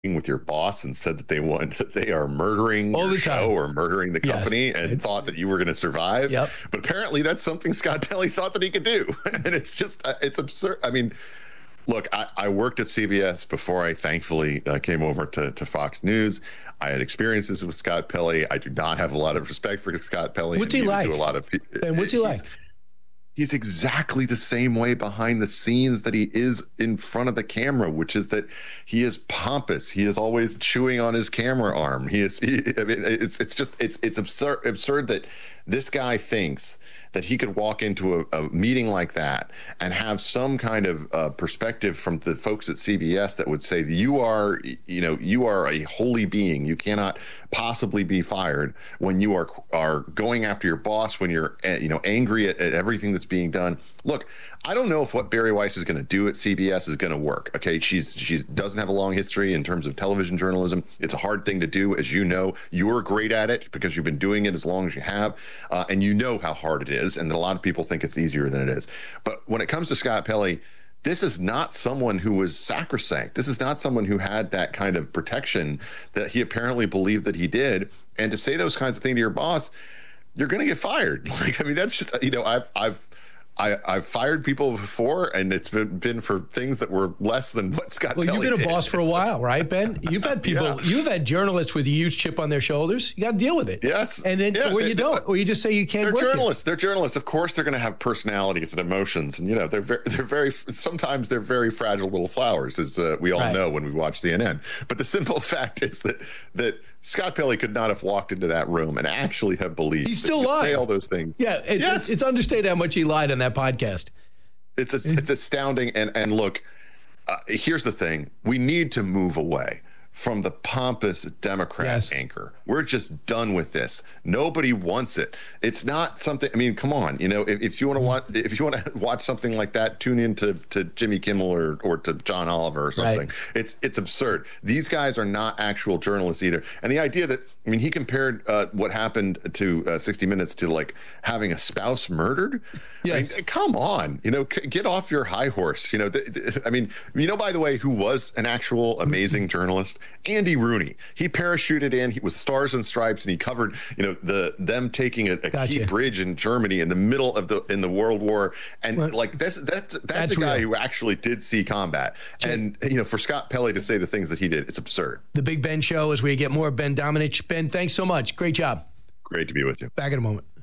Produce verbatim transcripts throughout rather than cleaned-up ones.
with your boss and said that they want that they are murdering All your the show time. or murdering the company, Yes. and It's- thought that you were going to survive. Yep. But apparently that's something Scott Pelley thought that he could do. And it's just, uh, it's absurd. I mean, look, I, I worked at C B S before I thankfully uh, came over to, to Fox News. I had experiences with Scott Pelley. I do not have a lot of respect for Scott Pelley. What's he like? To a lot of people. And what's he He's- like? He's exactly the same way behind the scenes that he is in front of the camera, which is that he is pompous. He is always chewing on his camera arm. He is. He, I mean, it's it's just it's it's absurd absurd that this guy thinks that he could walk into a, a meeting like that and have some kind of uh, perspective from the folks at C B S that would say you are, you know, you are a holy being. You cannot possibly be fired when you are are going after your boss, when you're, you know, angry at, at everything that's being done. Look, I don't know if what Bari Weiss is going to do at C B S is going to work. Okay, she's she's doesn't have a long history in terms of television journalism. It's a hard thing to do, as you know. You're great at it because you've been doing it as long as you have, uh, and you know how hard it is, and that a lot of people think it's easier than it is. But when it comes to Scott Pelley, this is not someone who was sacrosanct. This is not someone who had that kind of protection that he apparently believed that he did. And to say those kinds of things to your boss, you're going to get fired. Like, I mean, that's just, you know, I've, I've, I, I've fired people before, and it's been, been for things that were less than what Scott Well, Pelley you've been a did. boss for a while, right, Ben? You've had people, Yeah. you've had journalists with a huge chip on their shoulders. You got to deal with it. Yes. And then, Yeah, or they- you don't, or you just say you can't They're work it. journalists. They're journalists. Of course, they're going to have personalities and emotions, and you know, they're very, they're very. Sometimes they're very fragile little flowers, as uh, we all Right. know when we watch C N N. But the simple fact is that that Scott Pelley could not have walked into that room and actually have believed. He's that still he could lying. Say all those things. Yeah, it's, Yes. it's, it's understated how much he lied on that podcast. It's a, it's astounding. And and look, uh, here's the thing: we need to move away from the pompous Democrat Yes. anchor. We're just done with this. Nobody wants it. It's not something. I mean, come on. You know, if, if you want to watch, if you want to watch something like that, tune in to, to Jimmy Kimmel or, or to John Oliver or something. Right. It's it's absurd. These guys are not actual journalists either. And the idea that, I mean, he compared uh, what happened to uh, sixty minutes to like having a spouse murdered. Yes. I mean, come on, you know, c- get off your high horse. You know, th- th- I mean, you know, by the way, who was an actual amazing journalist? Andy Rooney. He parachuted in. He was Stars and Stripes, and he covered, you know, the them taking a, a Gotcha. key bridge in Germany in the middle of the in the World War, and Well, like that's that's that's, that's a guy real. who actually did see combat. And you know, for Scott Pelley to say the things that he did, it's absurd. The Big Ben Show is where you get more Ben Domenech. Ben, thanks so much. Great job. Great to be with you. Back in a moment.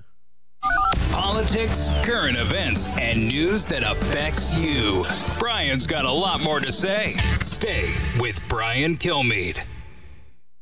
Politics, current events, and news that affects you. Brian's got a lot more to say. Stay with Brian Kilmeade.